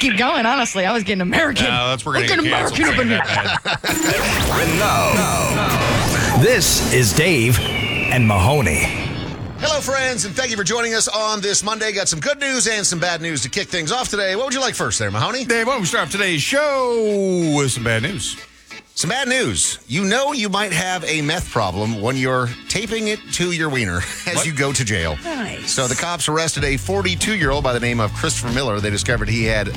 keep going, honestly. I was getting American. No, we're going to getting get American up in here. And now, this is Dave and Mahoney. Hello, friends, and thank you for joining us on this Monday. Got some good news and some bad news to kick things off today. What would you like first there, Mahoney? Dave, why don't we start off today's show with some bad news? Some bad news. You know you might have a meth problem when you're taping it to your wiener as you go to jail. Nice. So the cops arrested a 42-year-old by the name of Christopher Miller. They discovered he had